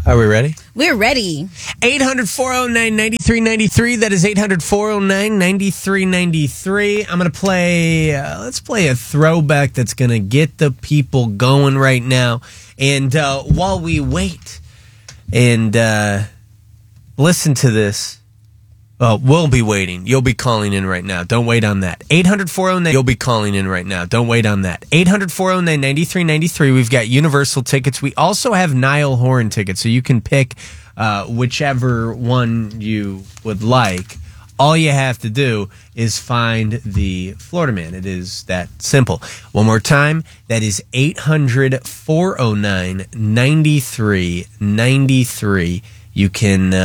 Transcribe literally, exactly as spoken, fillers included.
Are we ready? We're ready. eight hundred, four oh nine, nine three nine three. That is eight hundred, four oh nine, nine three nine three. I'm going to play, uh, let's play a throwback that's going to get the people going right now. And uh, while we wait and uh, listen to this, uh, we'll be waiting. You'll be calling in right now. Don't wait on that. eight hundred, four oh nine. You'll be calling in right now. Don't wait on that. eight hundred, four oh nine, nine three nine three. We've got Universal tickets. We also have Niall Horan tickets, so you can pick uh, whichever one you would like. All you have to do is find the Florida Man. It is that simple. One more time. That is eight hundred, four oh nine, nine three nine three. You can... Uh,